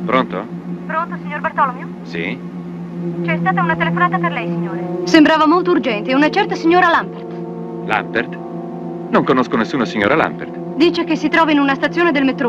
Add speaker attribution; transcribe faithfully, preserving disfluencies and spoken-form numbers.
Speaker 1: Pronto?
Speaker 2: Pronto, signor Bartolomeo?
Speaker 1: Sì?
Speaker 2: C'è stata una telefonata per lei, signore. Sembrava molto urgente. Una certa signora Lampert.
Speaker 1: Lampert? Non conosco nessuna signora Lampert.
Speaker 2: Dice che si trova in una stazione del metro